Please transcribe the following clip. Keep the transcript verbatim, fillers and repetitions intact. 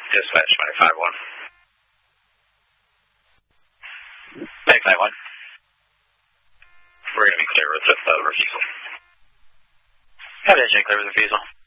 Dispatch, Mag five one. Mag five one. We're going to be clear with the uh, refusal. Have engine clear with refusal.